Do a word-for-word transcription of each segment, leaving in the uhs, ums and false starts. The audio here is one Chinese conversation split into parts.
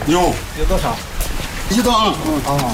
有有多少？ 一吨啊。 嗯啊。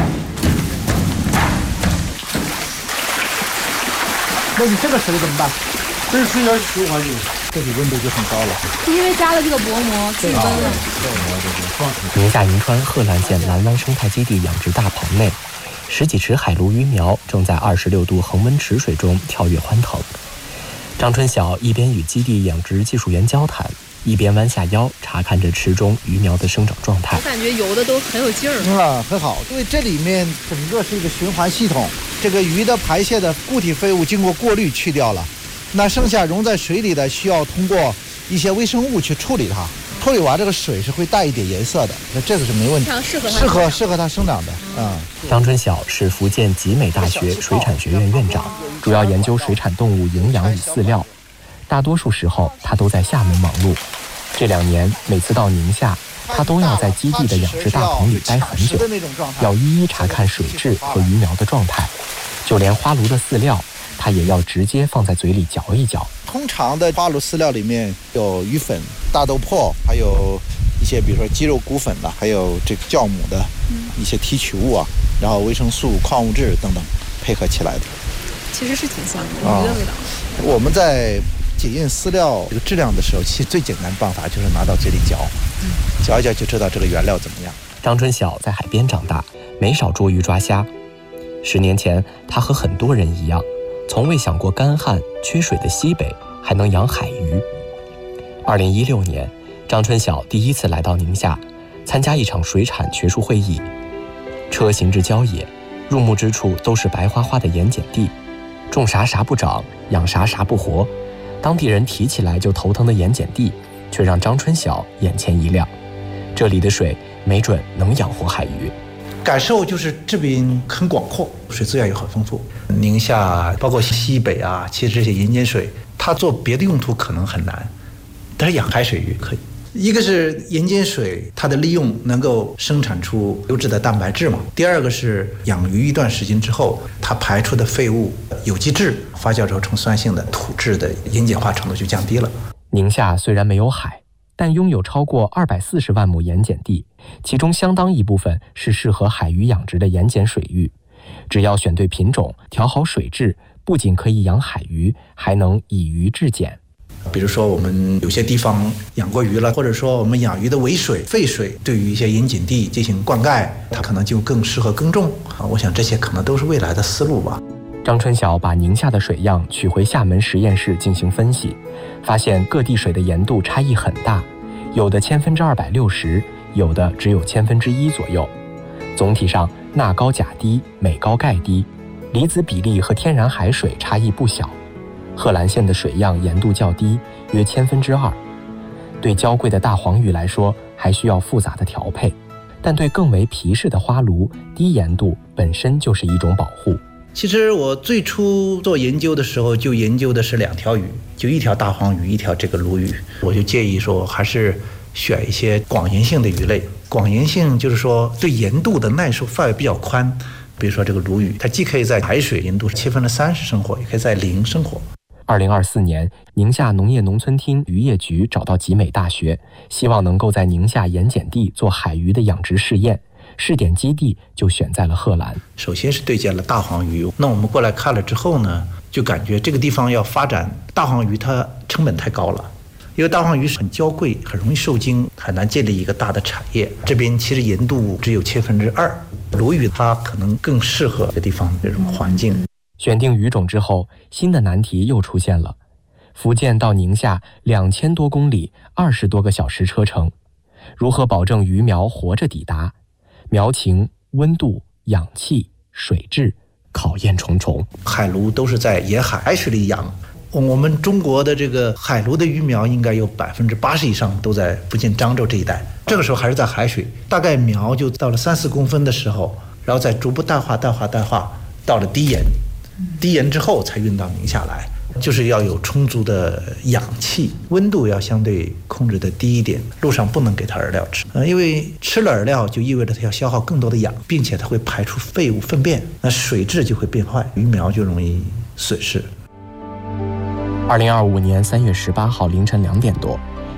那你这个水怎么办？ 这个水要循环性， 这里温度就很高了。 因为加了这个薄膜，气温了。 宁夏银川贺兰县蓝湾生态基地养殖大棚内，十几池海鲈鱼苗正在二十六度恒温池水中跳跃欢腾。张春晓一边与基地养殖技术员交谈，一边弯下腰查看着池中鱼苗的生长状态。 我感觉游的都很有劲儿。 嗯，很好，因为这里面整个是一个循环系统，这个鱼的排泄的固体废物经过过滤去掉了，那剩下溶在水里的需要通过一些微生物去处理它。处理完这个水是会带一点颜色的，那这个是没问题， 适合适合适合它生长的。嗯， 张春晓是福建集美大学水产学院院长，主要研究水产动物营养与饲料。大多数时候他都在厦门忙碌。这两年每次到宁夏，他都要在基地的养殖大棚里待很久，要一一查看水质和鱼苗的状态，就连花鲈的饲料他也要直接放在嘴里嚼一嚼。 通常的花鲈饲料里面有鱼粉、大豆粕，还有一些比如说鸡肉骨粉的，还有这个酵母的一些提取物啊，然后维生素、矿物质等等配合起来的。 其实是挺香的，鱼的味道。 我们在检验饲料这个质量的时候，其实最简单的办法就是拿到嘴里嚼，嚼一嚼就知道这个原料怎么样。 张春晓在海边长大，没少捉鱼抓虾。十年前，他和很多人一样，从未想过干旱缺水的西北还能养海鱼。二零一六年，张春晓第一次来到宁夏，参加一场水产学术会议。车行至郊野，入目之处都是白花花的盐碱地，种啥啥不长，养啥啥不活。当地人提起来就头疼的盐碱地，却让张春晓眼前一亮。这里的水没准能养活海鱼。 感受就是这边很广阔，水资源也很丰富。宁夏包括西北啊，其实这些盐碱水，它做别的用途可能很难，但是养海水鱼可以。一个是盐碱水，它的利用能够生产出优质的蛋白质嘛。第二个是养鱼一段时间之后，它排出的废物有机质发酵之后成酸性的土质的盐碱化程度就降低了。 宁夏虽然没有海，但拥有超过二百四十万亩盐碱地，其中相当一部分是适合海鱼养殖的盐碱水域。只要选对品种，调好水质，不仅可以养海鱼，还能以鱼制碱。 比如说我们有些地方养过鱼了，或者说我们养鱼的尾水、废水对于一些盐碱地进行灌溉，它可能就更适合耕种。我想这些可能都是未来的思路吧。 张春晓把宁夏的水样取回厦门实验室进行分析，发现各地水的盐度差异很大，有的千分之二百六十，有的只有千分之一左右。总体上钠高钾低，镁高钙低，离子比例和天然海水差异不小。贺兰县的水样盐度较低，约千分之二。对娇贵的大黄鱼来说，还需要复杂的调配，但对更为皮实的花鲈，低盐度本身就是一种保护。 其实我最初做研究的时候，就研究的是两条鱼，就一条大黄鱼，一条这个鲈鱼。我就建议说，还是选一些广盐性的鱼类。广盐性就是说对盐度的耐受范围比较宽。比如说这个鲈鱼，它既可以在海水盐度七分之三十生活，也可以在零生活。 二零二四年，宁夏农业农村厅渔业局找到集美大学，希望能够在宁夏盐碱地做海鱼的养殖试验，试点基地就选在了贺兰。 首先是对接了大黄鱼，那我们过来看了之后呢，就感觉这个地方要发展大黄鱼，它成本太高了。因为大黄鱼是很娇贵，很容易受精，很难建立一个大的产业。这边其实盐度只有千分之二，鲈鱼它可能更适合这地方这种环境。 选定鱼种之后，新的难题又出现了。福建到宁夏两千多公里，二十多个小时车程，如何保证鱼苗活着抵达？苗情、温度、氧气、水质，考验重重。 海鲈都是在沿海海水里养。我们中国的这个海鲈的鱼苗应该有百分之八十以上都在福建漳州这一带。这个时候还是在海水，大概苗就到了三四公分的时候，然后再逐步淡化、淡化、淡化，到了低盐，低盐之后才运到宁夏来。就是要有充足的氧气，温度要相对控制的低一点，路上不能给它饵料吃，呃，因为吃了饵料就意味着它要消耗更多的氧，并且它会排出废物粪便，那水质就会变坏，鱼苗就容易损失。 二零二五年三月十八号凌晨两点多，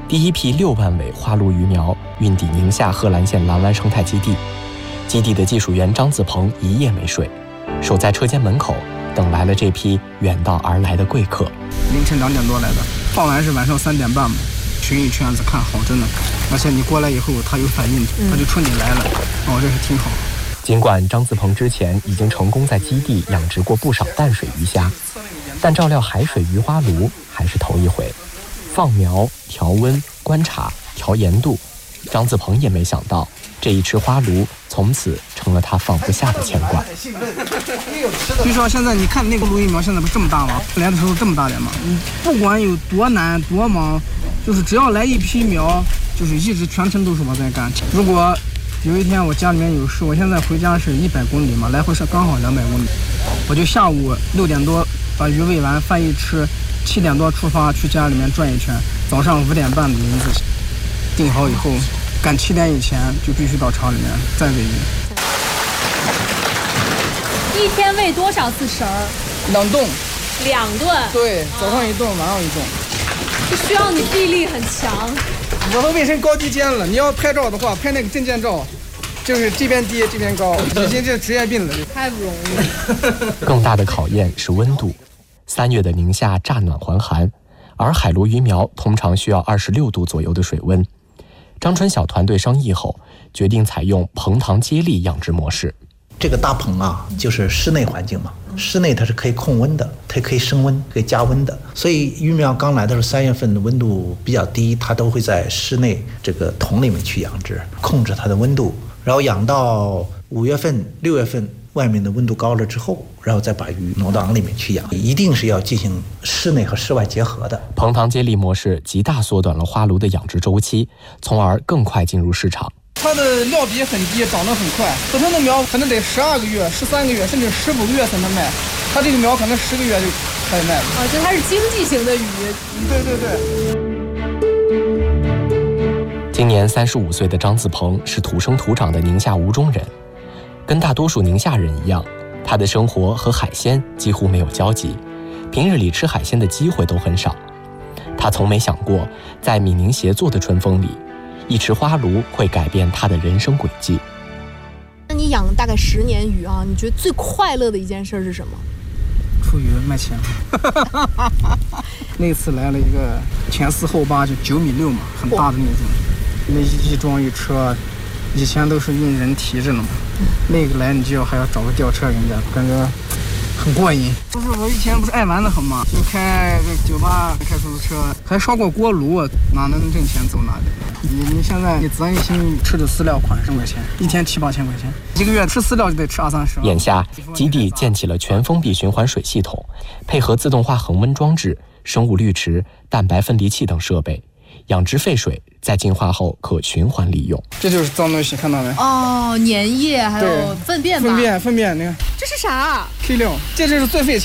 第一批六万尾花鲈鱼苗运抵宁夏贺兰县蓝湾生态基地。基地的技术员张子鹏一夜没睡，守在车间门口，等来了这批远道而来的贵客。 凌晨两点多来的，放完是晚上三点半嘛，巡一圈子看好着呢。而且你过来以后，它有反应，它就冲你来了，哦，这是挺好。 尽管张子鹏之前已经成功在基地养殖过不少淡水鱼虾，但照料海水鱼花鲈还是头一回。放苗、调温、观察、调盐度，张子鹏也没想到，这一池花鲈从此成了他放不下的牵挂。 据说现在你看那个鲈鱼苗，现在不是这么大吗？来的时候这么大点吗？你不管有多难多忙，就是只要来一批苗，就是一直全程都是我在干。如果有一天我家里面有事，我现在回家是一百公里嘛，来回是刚好两百公里，我就下午六点多把鱼喂完，饭一吃，七点多出发去家里面转一圈，早上五点半的林子定好以后，赶七点以前就必须到厂里面再喂鱼。 一天喂多少次食儿？ 两顿。 两顿。 对，早上一顿，晚上一顿。 这需要你臂力很强。 我都喂成高低肩了，你要拍照的话，拍那个证件照，就是这边低这边高，已经这职业病了， 太不容易了。 更大的考验是温度。三月的宁夏乍暖还寒，而海鲈鱼苗通常需要二十六度左右的水温。张春晓团队商议后，决定采用棚塘接力养殖模式。 这个大棚啊，就是室内环境嘛，室内它是可以控温的，它可以升温，可以加温的。所以鱼苗刚来的时候，三月份的温度比较低，它都会在室内这个桶里面去养殖，控制它的温度，然后养到五月份、六月份，外面的温度高了之后，然后再把鱼挪到缸里面去养，一定是要进行室内和室外结合的。 棚塘接力模式极大缩短了花鲈的养殖周期，从而更快进入市场。 它的料比很低，长得很快。普通的苗可能得十二个月、十三个月，甚至十五个月才能卖。它这个苗可能十个月就开始卖了。 啊，就它是经济型的鱼。 对对对。今年三十五岁的张子鹏是土生土长的宁夏吴忠人，跟大多数宁夏人一样，他的生活和海鲜几乎没有交集，平日里吃海鲜的机会都很少。他从没想过，在闽宁协作的春风里，一池花鲈会改变他的人生轨迹。 那你养大概十年鱼啊，你觉得最快乐的一件事是什么？ 出鱼卖钱。那次来了一个前四后八，就九米六嘛，很大的那种。那一装一车，以前都是用人提着呢嘛，那个来你就要还要找个吊车人家，感觉很过瘾。就是我以前不是爱玩的很嘛，就开个酒吧，开出租车，还烧过锅炉，哪能挣钱走哪里。你你现在你咱一星吃的饲料款十块钱，一天七八千块钱，一个月吃饲料就得吃二三十。 眼下基地建起了全封闭循环水系统，配合自动化恒温装置、生物滤池、蛋白分离器等设备，养殖废水在净化后可循环利用。 这就是脏东西，看到没？ 哦，粘液还有粪便吧？ 粪便，粪便，你看这是啥？ 废料，这就是最废钱。